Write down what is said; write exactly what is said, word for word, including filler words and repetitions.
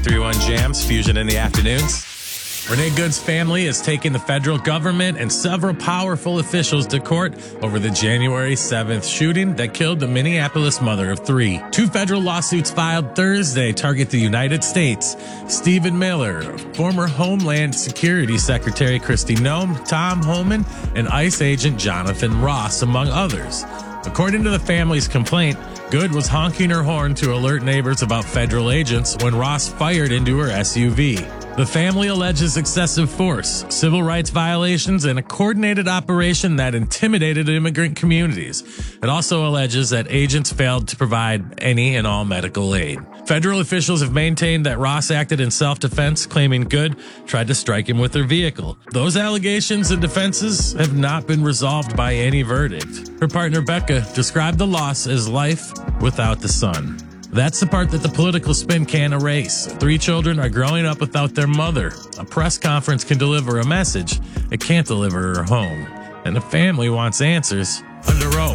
ninety-three point one Jams, Fusion in the afternoons. Renee Good's family is taking the federal government and several powerful officials to court over the January seventh shooting that killed the Minneapolis mother of three. Two federal lawsuits filed Thursday target the United States, Stephen Miller, former Homeland Security Secretary Kristi Noem, Tom Homan, and ICE agent Jonathan Ross, among others. According to the family's complaint, Good was honking her horn to alert neighbors about federal agents when Ross fired into her S U V. The family alleges excessive force, civil rights violations, and a coordinated operation that intimidated immigrant communities. It also alleges that agents failed to provide any and all medical aid. Federal officials have maintained that Ross acted in self-defense, claiming Good tried to strike him with her vehicle. Those allegations and defenses have not been resolved by any verdict. Her partner Becca described the loss as life without the son. That's the part that the political spin can't erase. Three children are growing up without their mother. A press conference can deliver a message. It can't deliver her home. And the family wants answers under oath.